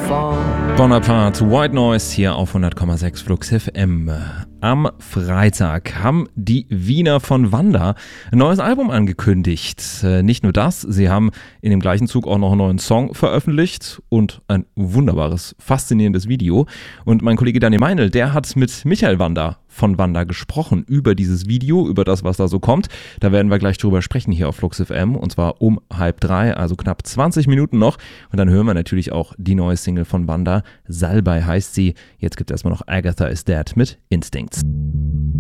fall. Bonaparte, White Noise hier auf 100,6 Flux FM. Am Freitag haben die Wiener von Wanda ein neues Album angekündigt. Nicht nur das, sie haben in dem gleichen Zug auch noch einen neuen Song veröffentlicht und ein wunderbares, faszinierendes Video. Und mein Kollege Daniel Meinl, der hat mit Michael Wanda von Wanda gesprochen über dieses Video, über das, was da so kommt. Da werden wir gleich drüber sprechen hier auf Flux FM und zwar um 2:30, also knapp 20 Minuten noch. Und dann hören wir natürlich auch die neue Single von Wanda. Salbei heißt sie. Jetzt gibt es erstmal noch Agatha is Dead mit Instincts.